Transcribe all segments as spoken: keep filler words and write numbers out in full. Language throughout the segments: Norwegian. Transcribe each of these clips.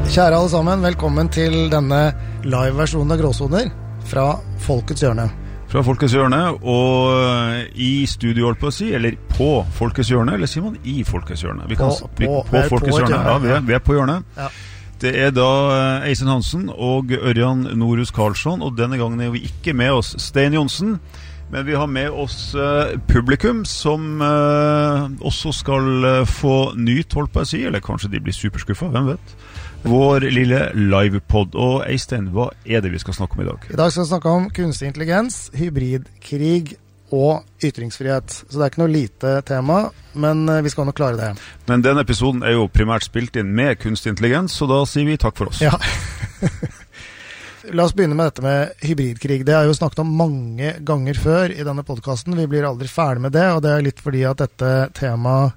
Kjære alle sammen, velkommen til denne live-versjonen av Gråsoner fra Folkets Hjørne. Fra Folkets Hjørne, og i studio, holdt på å si, eller på Folkets Hjørne, eller sier man i Folkets Hjørne? Vi kan, på, vi, på, på Folkets på Hjørne, ja, vi er, vi er på hjørnet. Ja. Det er da Eisen Hansen og Ørjan Norhus Karlsson, og denne gangen er vi ikke med oss Stein Jonsen, men vi har med oss uh, publikum som uh, også skal uh, få nyt, holdt på å si, eller kanskje de blir superskuffet, hvem vet? Vår lille livepod. Og Eistein, hva er det vi skal snakke om i dag? I dag skal vi snakke om kunstig intelligens, hybridkrig og ytringsfrihet. Så det er ikke noe lite tema, men vi skal nok klare det. Men denne episoden er jo primært spilt inn med kunstig intelligens, så da sier vi takk for oss. Ja. La oss begynne med dette med hybridkrig. Det har jeg jo snakket om mange ganger før i denne podcasten. Vi blir aldri ferdig med det, og det er litt fordi at dette temaet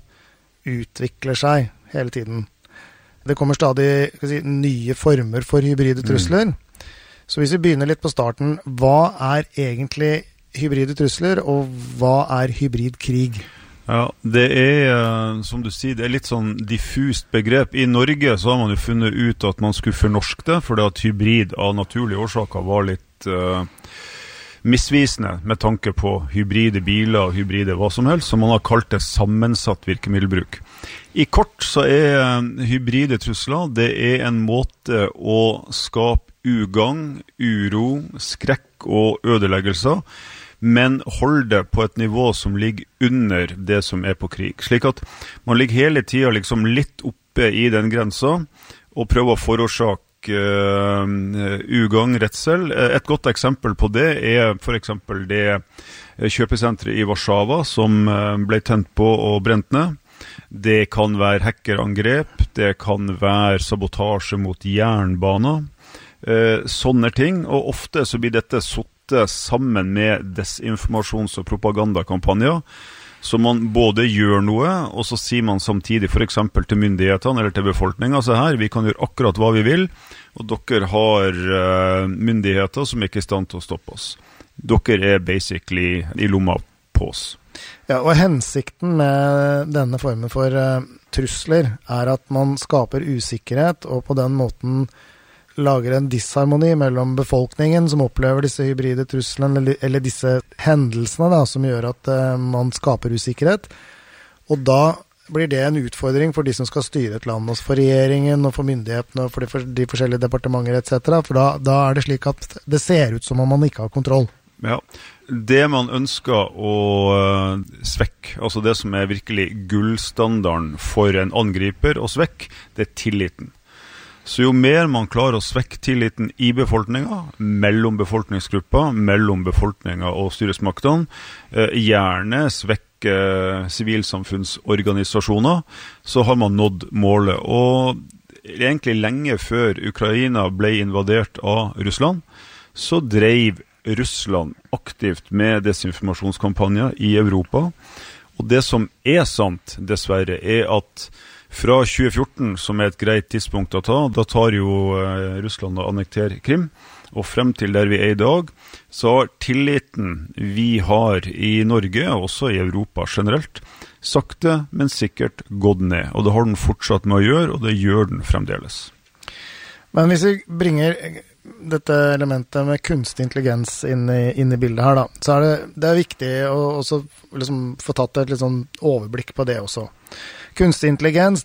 utvikler seg hele tiden. Det kommer stadig skal si, nye former for hybride trusler. Mm. Så hvis vi begynner litt på starten, hva er egentlig hybride trusler, og hva er hybridkrig? Ja, det er, som du sier, det er litt sånn diffust begrep. I Norge så har man jo funnet ut at man skulle fornorske det, fordi at hybrid av naturlige årsaker var litt uh, misvisende med tanke på hybride biler og hybride hva som helst, så man har kalt det sammensatt virkemiddelbruk. I kort så er hybride trusler, det er en måte å skape ugang, uro, skrekk og ødeleggelser, men holde det på et nivå som ligger under det som er på krig. Slik at man ligger hele tiden liksom litt oppe i den grensa og prøver å forårsake uh, ugang, redsel. Et godt eksempel på det er for eksempel det kjøpesenteret i Warszawa som ble tent på og brent ned. Det kan være hackerangrep, det kan være sabotasje mot jernbaner, eh, sånne ting, og ofte så blir dette suttet sammen med desinformasjons- og propagandakampanjer, så man både gjør noe, og så sier man samtidig for eksempel til myndighetene eller til befolkningen, altså her, vi kan gjøre akkurat hva vi vil, og dere har eh, myndigheter som ikke er i stand til å stoppe oss. Dere er basically i lomma på oss. Ja, og hensikten med denne formen for uh, trusler er at man skaper usikkerhet og på den måten lager en disharmoni mellom befolkningen som opplever disse hybride truslene eller, eller disse hendelsene da, som gjør at uh, man skaper usikkerhet. Og da blir det en utfordring for de som skal styre et land, også for regjeringen og for myndighetene og for de, for de forskjellige departementer et cetera. For da, da er det slik at det ser ut som om man ikke har kontroll. Ja, det man ønsker å uh, svekke, altså det som er virkelig gullstandarden for en angriper å svekke, det er tilliten. Så jo mer man klarer å svekke tilliten i befolkningen, mellom befolkningsgrupper, mellom befolkningen og styresmaktene, uh, gjerne svekke uh, sivilsamfunnsorganisasjoner, så har man nådd målet. Og egentlig lenge før Ukraina ble invadert av Russland, så drev Russland aktivt med desinformasjonskampanjer i Europa. Og det som er sant, dessverre, er at fra tjue fjorten, som er et greit tidspunkt å ta, da tar jo eh, Russland og annekterer Krim, og frem til der vi er i dag, så har tilliten vi har i Norge, og også i Europa generelt, sakte, men sikkert gått ned. Og det har den fortsatt med å gjøre, og det gjør den fremdeles. Men hvis vi bringer dette elementet med kunstig intelligens inn i, inn i bildet her da, så er det, det er viktig å også liksom få tatt et litt sånn overblikk på det også. Kunstig intelligens,